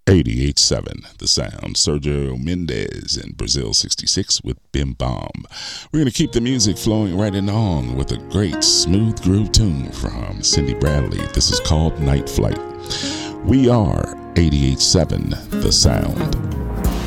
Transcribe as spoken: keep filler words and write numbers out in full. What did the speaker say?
eighty-eight point seven The Sound. Sergio Mendes in Brazil sixty-six with Bim Bom. We're going to keep the music flowing right along with a great smooth groove tune from Cindy Bradley. This is called Night Flight. We are eighty-eight point seven The Sound.